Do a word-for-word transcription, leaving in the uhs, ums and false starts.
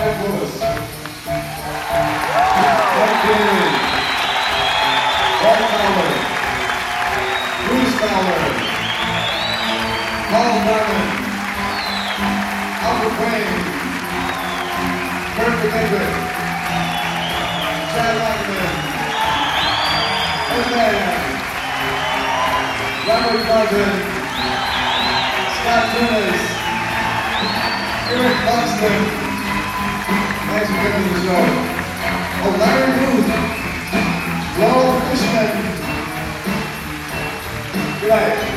Ed Lewis, Ed Kennedy, Ed Fowler, Bruce Fowler, Paul Garman, Albert Wayne, Kurt McKendrick, Chad Ackerman, Ed Mann, Robert Carson, Scott Tunis, Eric Buxton. Thanks for coming to the show. Oh, Larry Booth, Laurel Fishman. Good night.